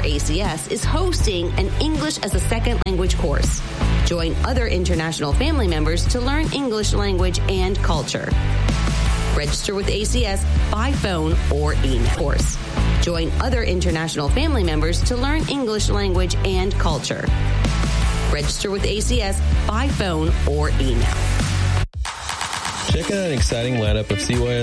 ACS is hosting an English as a Second Language course. Join other international family members to learn English language and culture. Register with ACS by phone or email. Course. Join other international family members to learn English language and culture. Register with ACS by phone or email. Check out an exciting lineup of CYS